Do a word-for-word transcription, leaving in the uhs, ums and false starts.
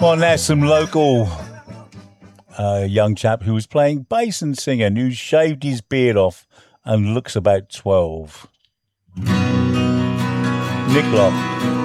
Well, there's some local uh, young chap who was playing bass and singing, who shaved his beard off and looks about twelve. Nick Lock.